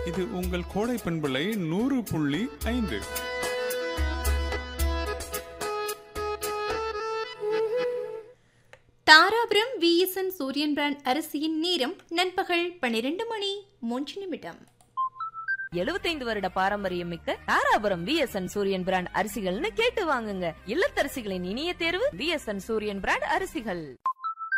இது உங்கள் கோடை பண்பலை 100.5. தாராபுரம் VSN சூரியன் பிராண்ட் அரிசியின் நேரம் நண்பகல் 12 மணி 3 நிமிடம். 75 வருட பாரம்பரியம் மிக்க தாராபுரம் VSN சூரியன் பிராண்ட் அரிசிகள்னு கேட்டு வாங்குங்க. இல்லத்தரசிகளின் இனிய தேர்வு VSN சூரியன் பிராண்ட் அரிசிகள்.